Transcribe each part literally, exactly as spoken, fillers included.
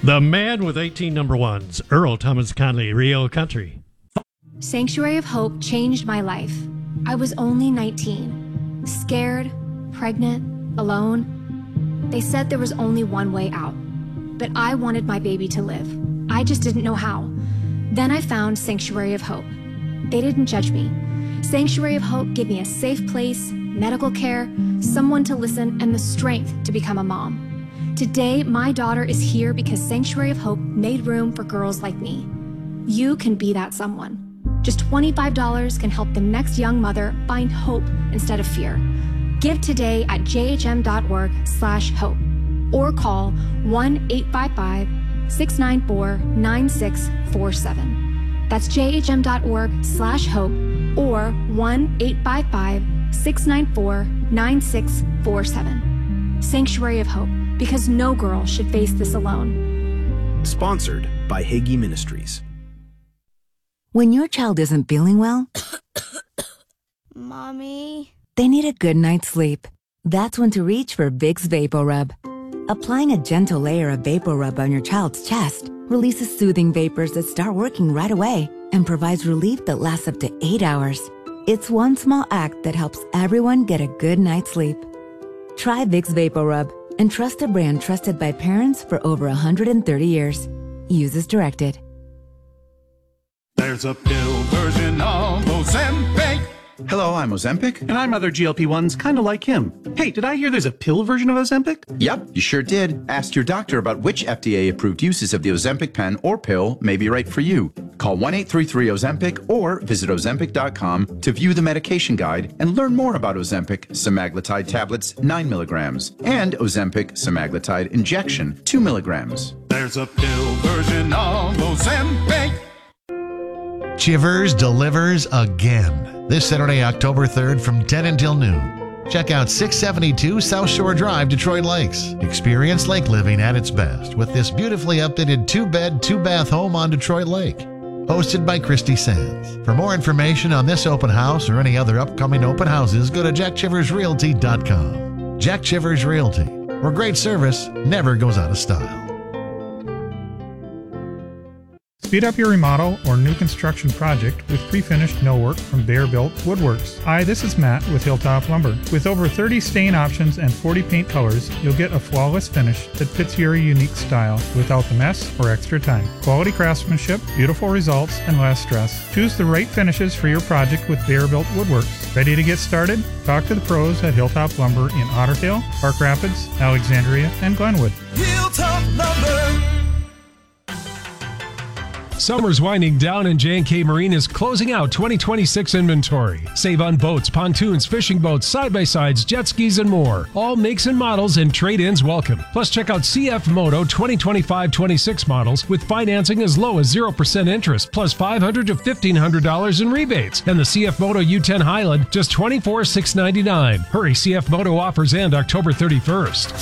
The man with eighteen number ones, Earl Thomas Conley, Real Country. Sanctuary of Hope changed my life. I was only nineteen, scared, pregnant, alone. They said there was only one way out, but I wanted my baby to live. I just didn't know how. Then I found Sanctuary of Hope. They didn't judge me. Sanctuary of Hope gave me a safe place, medical care, someone to listen, and the strength to become a mom. Today, my daughter is here because Sanctuary of Hope made room for girls like me. You can be that someone. Just twenty-five dollars can help the next young mother find hope instead of fear. Give today at jhm.org slash hope or call one eight five five, six nine four, nine six four seven. That's jhm.org slash hope or one eight five five, six nine four, nine six four seven. Sanctuary of Hope, because no girl should face this alone. Sponsored by Hagee Ministries. When your child isn't feeling well, Mommy, they need a good night's sleep. That's when to reach for Vicks VapoRub. Applying a gentle layer of VapoRub on your child's chest releases soothing vapors that start working right away and provides relief that lasts up to eight hours. It's one small act that helps everyone get a good night's sleep. Try Vicks VapoRub and trust a brand trusted by parents for over one hundred thirty years. Use as directed. There's a pill version of Ozempic. Hello, I'm Ozempic. And I'm other G L P ones kind of like him. Hey, did I hear there's a pill version of Ozempic? Yep, you sure did. Ask your doctor about which F D A-approved uses of the Ozempic pen or pill may be right for you. Call one eight three three Ozempic or visit ozempic dot com to view the medication guide and learn more about Ozempic semaglutide tablets nine milligrams and Ozempic semaglutide injection two milligrams. There's a pill version of Ozempic. Chivers delivers again this Saturday, October third from ten until noon. Check out six seventy-two South Shore Drive, Detroit Lakes. Experience lake living at its best with this beautifully updated two-bed, two-bath home on Detroit Lake. Hosted by Christy Sands. For more information on this open house or any other upcoming open houses, go to jack chivers realty dot com. Jack Chivers Realty, where great service never goes out of style. Speed up your remodel or new construction project with pre-finished millwork from Bear Built Woodworks. Hi, this is Matt with Hilltop Lumber. With over thirty stain options and forty paint colors, you'll get a flawless finish that fits your unique style without the mess or extra time. Quality craftsmanship, beautiful results, and less stress. Choose the right finishes for your project with Bear Built Woodworks. Ready to get started? Talk to the pros at Hilltop Lumber in Otter Tail, Park Rapids, Alexandria, and Glenwood. Hilltop Lumber. Summer's winding down and J and K Marine is closing out twenty twenty-six inventory. Save on boats, pontoons, fishing boats, side-by-sides, jet skis, and more. All makes and models and trade-ins welcome. Plus, check out C F Moto twenty twenty-five twenty-six models with financing as low as zero percent interest, plus five hundred dollars to fifteen hundred dollars in rebates. And the C F Moto U ten Highland, just twenty-four thousand six hundred ninety-nine dollars. Hurry, C F Moto offers end October thirty-first.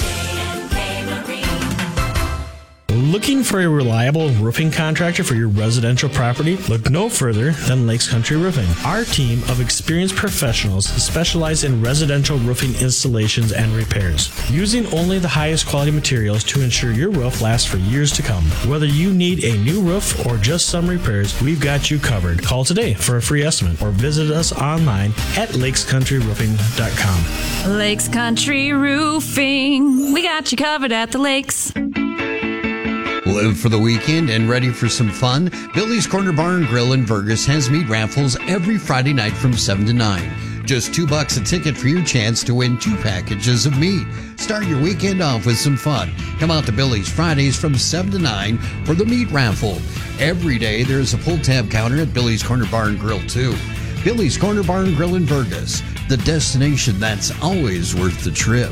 Looking for a reliable roofing contractor for your residential property? Look no further than Lakes Country Roofing. Our team of experienced professionals specialize in residential roofing installations and repairs, using only the highest quality materials to ensure your roof lasts for years to come. Whether you need a new roof or just some repairs, we've got you covered. Call today for a free estimate or visit us online at lakes country roofing dot com. Lakes Country Roofing. We got you covered at the lakes. Live for the weekend and ready for some fun? Billy's Corner Bar and Grill in Vergas has meat raffles every Friday night from seven to nine. Just two bucks a ticket for your chance to win two packages of meat. Start your weekend off with some fun. Come out to Billy's Fridays from seven to nine for the meat raffle. Every day there's a pull tab counter at Billy's Corner Bar and Grill too. Billy's Corner Bar and Grill in Vergas, the destination that's always worth the trip.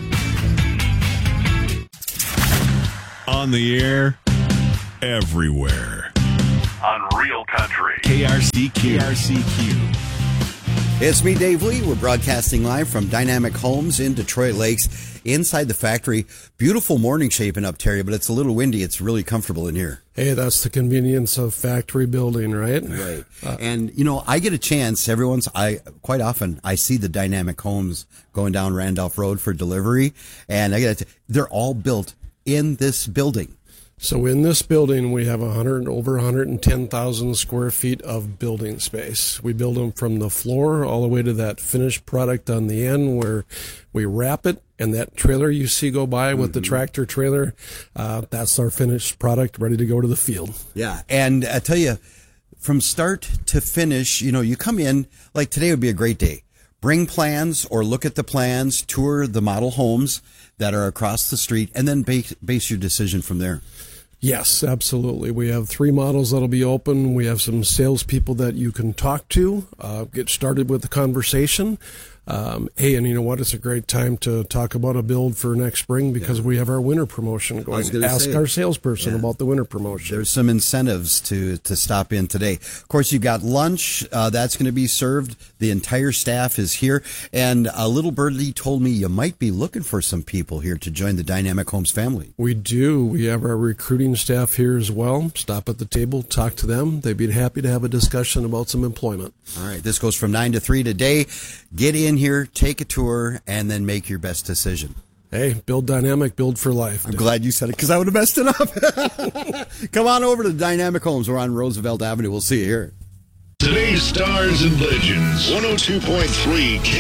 On the air, everywhere. On Real Country. K R C Q. K R C Q. It's me, Dave Lee. We're broadcasting live from Dynamic Homes in Detroit Lakes, inside the factory. Beautiful morning shaping up, Terry, but it's a little windy. It's really comfortable in here. Hey, that's the convenience of factory building, right? Right. Uh, and, you know, I get a chance every once, I, quite often, I see the Dynamic Homes going down Randolph Road for delivery, and I get it. They're all built in this building. So in this building, we have one hundred, over one hundred ten thousand square feet of building space. We build them from the floor all the way to that finished product on the end where we wrap it. And that trailer you see go by with mm-hmm. the tractor trailer, uh, that's our finished product ready to go to the field. Yeah. And I tell you, from start to finish, you know, you come in, like today would be a great day. Bring plans or look at the plans, tour the model homes that are across the street, and then base, base your decision from there. Yes, absolutely. We have three models that'll be open. We have some salespeople that you can talk to, uh, get started with the conversation. Um, hey, and you know what? It's a great time to talk about a build for next spring because yeah. we have our winter promotion going. Ask say, our salesperson yeah. about the winter promotion. There's some incentives to, to stop in today. Of course, you've got lunch. Uh, that's going to be served. The entire staff is here. And a little birdie told me you might be looking for some people here to join the Dynamic Homes family. We do. We have our recruiting staff here as well. Stop at the table, talk to them. They'd be happy to have a discussion about some employment. All right. This goes from nine to three today. Get in here, take a tour, and then make your best decision. Hey, build Dynamic, build for life. I'm glad you said it because I would have messed it up. Come on over to Dynamic Homes. We're on Roosevelt Avenue. We'll see you here. Today's Stars and Legends, one oh two point three K